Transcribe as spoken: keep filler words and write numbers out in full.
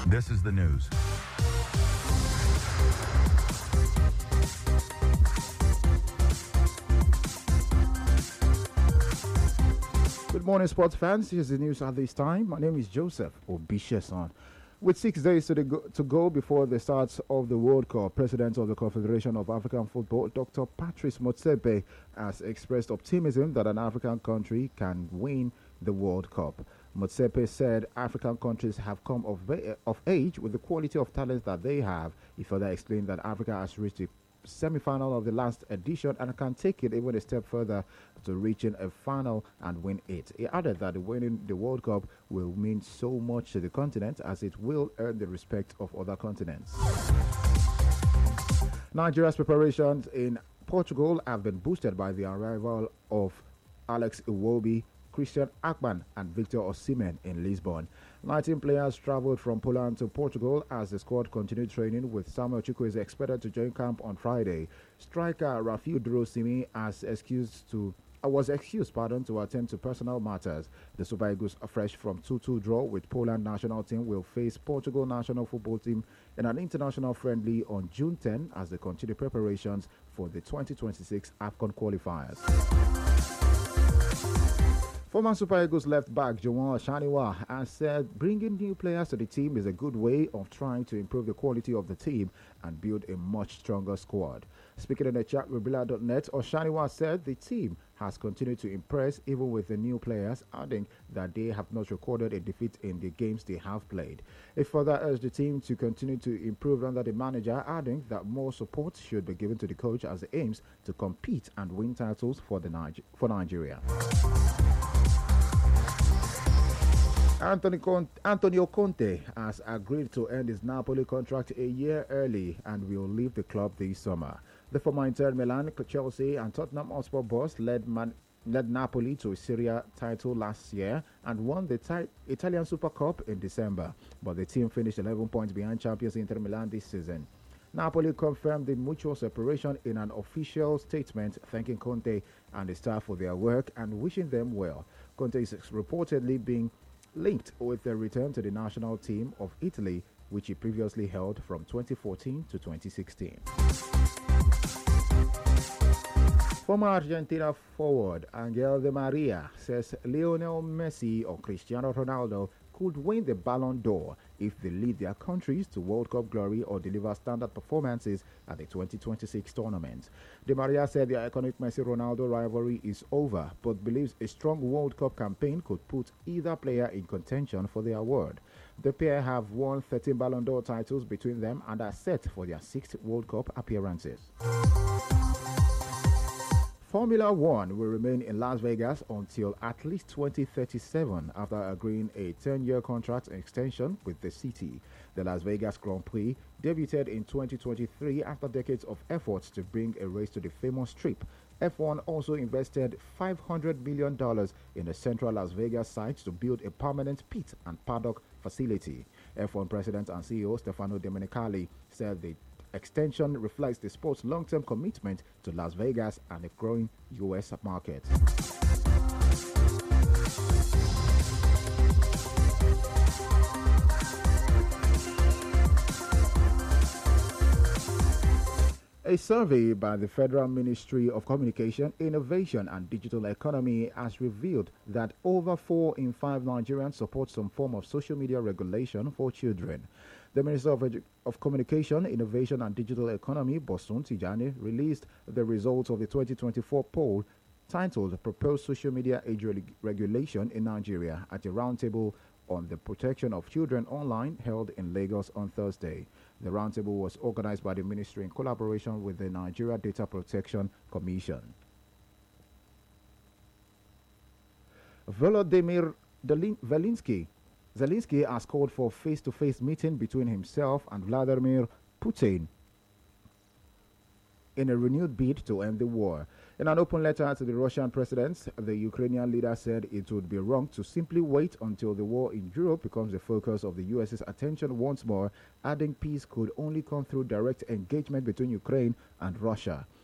This is the news. Good morning, sports fans. Here's the news at this time. My name is Joseph Obisheson. With six days to, go, to go before the start of the World Cup, President of the Confederation of African Football, Doctor Patrice Motsepe, has expressed optimism that an African country can win the World Cup. Motsepe said African countries have come of, of age with the quality of talent that they have. He further explained that Africa has reached a semi-final of the last edition and can take it even a step further to reaching a final and win it. He added that winning the World Cup will mean so much to the continent as it will earn the respect of other continents. Nigeria's preparations in Portugal have been boosted by the arrival of Alex Iwobi, Christian Akpan and Victor Osimhen in Lisbon. nineteen players traveled from Poland to Portugal as the squad continued training, with Samuel Chukwueze expected to join camp on Friday. Striker Rafiu Durosimi has excused to I was excused, pardon, to attend to personal matters. The Super Eagles, fresh from two two draw with Poland national team, will face Portugal national football team in an international friendly on June tenth as they continue preparations for the twenty twenty-six AFCON qualifiers. Former Super Eagles left back Juwon Oshaniwa has said bringing new players to the team is a good way of trying to improve the quality of the team and build a much stronger squad. Speaking in a chat with Billa dot net, Oshaniwa said the team has continued to impress even with the new players, adding that they have not recorded a defeat in the games they have played. He further urged the team to continue to improve under the manager, adding that more support should be given to the coach as he aims to compete and win titles for, the Niger- for Nigeria. Anthony Conte, Antonio Conte has agreed to end his Napoli contract a year early and will leave the club this summer. The former Inter Milan, Chelsea and Tottenham Hotspur boss led, Man, led Napoli to a Serie A title last year and won the ti- Italian Super Cup in December, but the team finished eleven points behind champions Inter Milan this season. Napoli confirmed the mutual separation in an official statement, thanking Conte and the staff for their work and wishing them well. Conte is reportedly being linked with the return to the national team of Italy, which he previously held from twenty fourteen to twenty sixteen. Former Argentina forward Angel Di Maria says Lionel Messi or Cristiano Ronaldo could win the Ballon d'Or if they lead their countries to World Cup glory or deliver standard performances at the twenty twenty-six tournament. Di Maria said the iconic Messi-Ronaldo rivalry is over, but believes a strong World Cup campaign could put either player in contention for the award. The pair have won thirteen Ballon d'Or titles between them and are set for their sixth World Cup appearances. Formula One will remain in Las Vegas until at least twenty thirty-seven after agreeing a ten-year contract extension with the city. The Las Vegas Grand Prix debuted in twenty twenty-three after decades of efforts to bring a race to the famous strip. F one also invested five hundred million dollars in the central Las Vegas site to build a permanent pit and paddock facility. F one president and C E O Stefano Domenicali said the extension reflects the sport's long-term commitment to Las Vegas and the growing U S market. A survey by the Federal Ministry of Communication, Innovation and Digital Economy has revealed that over four in five Nigerians support some form of social media regulation for children. The Minister of, Edu- of Communication, Innovation and Digital Economy, Bosun Tijani, released the results of the twenty twenty-four poll titled Proposed Social Media Age Reg- Regulation in Nigeria at a roundtable on the protection of children online held in Lagos on Thursday. The roundtable was organized by the ministry in collaboration with the Nigeria Data Protection Commission. Volodymyr Zelensky Zelensky has called for face-to-face meeting between himself and Vladimir Putin in a renewed bid to end the war. In an open letter to the Russian president, the Ukrainian leader said it would be wrong to simply wait until the war in Europe becomes the focus of the U S's attention once more, adding peace could only come through direct engagement between Ukraine and Russia.